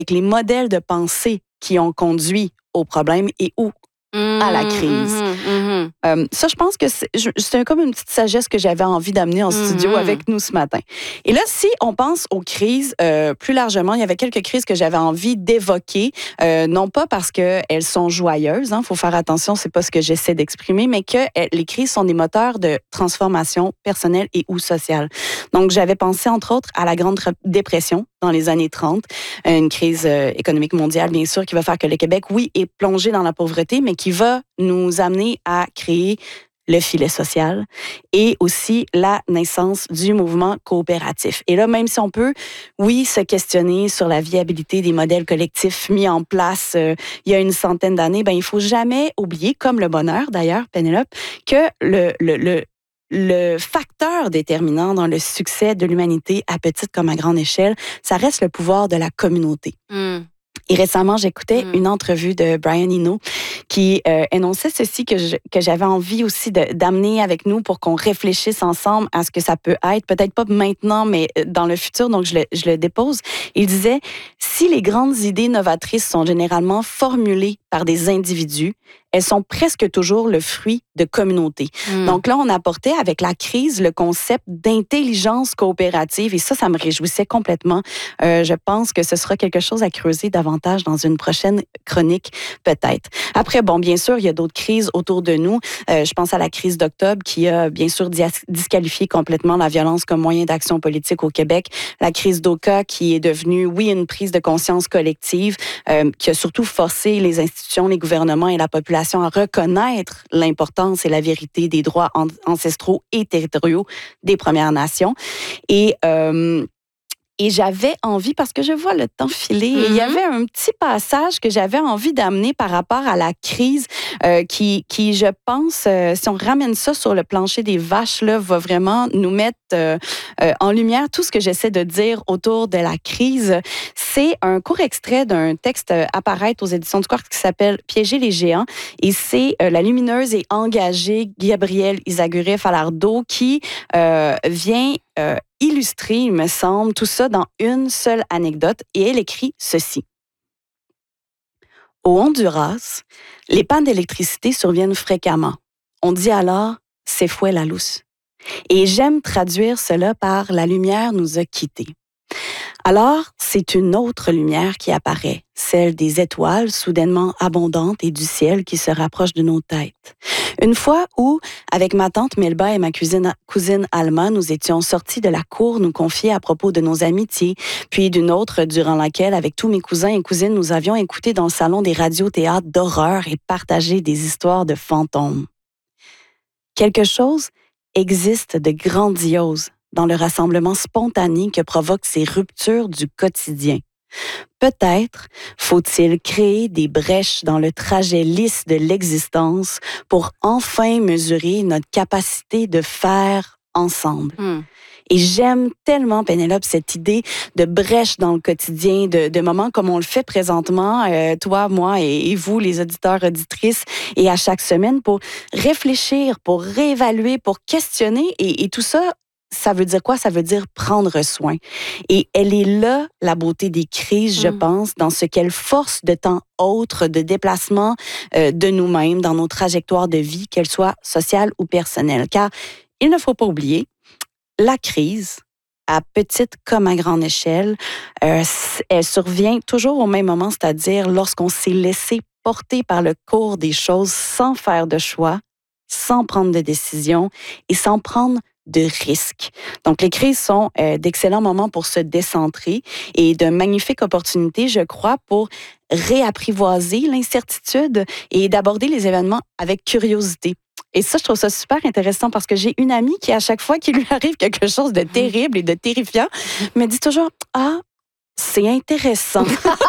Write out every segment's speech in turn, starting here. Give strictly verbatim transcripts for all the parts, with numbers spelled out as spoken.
les modèles de pensée qui ont conduit au problème et où Mmh, à la crise. Mmh, mmh. Euh, ça, je pense que c'est, c'est comme une petite sagesse que j'avais envie d'amener en studio Mmh. avec nous ce matin. Et là, si on pense aux crises euh, plus largement, il y avait quelques crises que j'avais envie d'évoquer, euh, non pas parce qu'elles sont joyeuses, hein, faut faire attention, c'est pas ce que j'essaie d'exprimer, mais que euh, les crises sont des moteurs de transformation personnelle et ou sociale. Donc, j'avais pensé, entre autres, à la Grande Dépression dans les années trente, une crise euh, économique mondiale, bien sûr, qui va faire que le Québec, oui, est plongé dans la pauvreté, mais qui va nous amener à créer le filet social et aussi la naissance du mouvement coopératif. Et là, même si on peut, oui, se questionner sur la viabilité des modèles collectifs mis en place euh, il y a une centaine d'années, ben il faut jamais oublier, comme le bonheur d'ailleurs, Pénélope, que le, le, le Le facteur déterminant dans le succès de l'humanité, à petite comme à grande échelle, ça reste le pouvoir de la communauté. Mmh. Et récemment, j'écoutais Mm. une entrevue de Brian Eno qui euh, énonçait ceci que, je, que j'avais envie aussi de, d'amener avec nous pour qu'on réfléchisse ensemble à ce que ça peut être, peut-être pas maintenant, mais dans le futur, donc je le, je le dépose. Il disait, si les grandes idées novatrices sont généralement formulées par des individus, elles sont presque toujours le fruit de communautés. Mm. Donc là, on apportait avec la crise le concept d'intelligence coopérative et ça, ça me réjouissait complètement. Euh, je pense que ce sera quelque chose à creuser davantage dans une prochaine chronique, peut-être. Après, bon, bien sûr, il y a d'autres crises autour de nous. Euh, je pense à la crise d'octobre qui a bien sûr dis- disqualifié complètement la violence comme moyen d'action politique au Québec. La crise d'Oka qui est devenue, oui, une prise de conscience collective euh, qui a surtout forcé les institutions, les gouvernements et la population à reconnaître l'importance et la vérité des droits an- ancestraux et territoriaux des Premières Nations. Et euh, Et j'avais envie, parce que je vois le temps filer, Mm-hmm. et il y avait un petit passage que j'avais envie d'amener par rapport à la crise euh, qui, qui, je pense, euh, si on ramène ça sur le plancher des vaches, là, va vraiment nous mettre euh, euh, en lumière tout ce que j'essaie de dire autour de la crise. C'est un court extrait d'un texte euh, apparaître aux éditions du Quartz qui s'appelle « Piéger les géants ». Et c'est euh, la lumineuse et engagée Gabrielle Yzaguirre-Falardeau qui euh, vient... Euh, illustrer, il me semble, tout ça dans une seule anecdote et elle écrit ceci. Au Honduras, les pannes d'électricité surviennent fréquemment. On dit alors « c'est fouet la lousse ». Et j'aime traduire cela par « la lumière nous a quittés ». Alors, c'est une autre lumière qui apparaît, celle des étoiles soudainement abondantes et du ciel qui se rapproche de nos têtes. Une fois où, avec ma tante Melba et ma cousine, cousine Alma, nous étions sortis de la cour nous confier à propos de nos amitiés, puis d'une autre durant laquelle, avec tous mes cousins et cousines, nous avions écouté dans le salon des radiothéâtres d'horreur et partagé des histoires de fantômes. Quelque chose existe de grandiose dans le rassemblement spontané que provoquent ces ruptures du quotidien. Peut-être faut-il créer des brèches dans le trajet lisse de l'existence pour enfin mesurer notre capacité de faire ensemble. Mm. Et j'aime tellement, Pénélope, cette idée de brèche dans le quotidien, de, de moments comme on le fait présentement, euh, toi, moi et, et vous, les auditeurs, auditrices, et à chaque semaine pour réfléchir, pour réévaluer, pour questionner. Et, et tout ça, ça veut dire quoi? Ça veut dire prendre soin. Et elle est là, la beauté des crises, je Mm. pense, dans ce qu'elle force de temps autre, de déplacement euh, de nous-mêmes, dans nos trajectoires de vie, qu'elles soient sociales ou personnelles. Car il ne faut pas oublier, la crise, à petite comme à grande échelle, euh, elle survient toujours au même moment, c'est-à-dire lorsqu'on s'est laissé porter par le cours des choses sans faire de choix, sans prendre de décision et sans prendre de risques. Donc, les crises sont euh, d'excellents moments pour se décentrer et de magnifiques opportunités, je crois, pour réapprivoiser l'incertitude et d'aborder les événements avec curiosité. Et ça, je trouve ça super intéressant parce que j'ai une amie qui, à chaque fois qu'il lui arrive quelque chose de terrible et de terrifiant, me dit toujours « Ah, c'est intéressant. »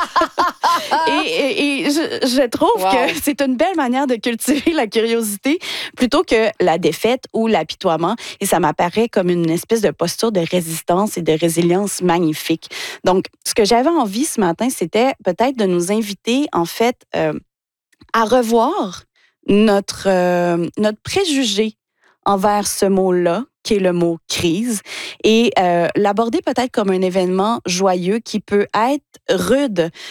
Et, et, et je, je trouve Wow. que c'est une belle manière de cultiver la curiosité plutôt que la défaite ou l'apitoiement. Et ça m'apparaît comme une espèce de posture de résistance et de résilience magnifique. Donc, ce que j'avais envie ce matin, c'était peut-être de nous inviter, en fait, euh, à revoir notre, euh, notre préjugé envers ce mot-là, qui est le mot crise, et euh, l'aborder peut-être comme un événement joyeux qui peut être rude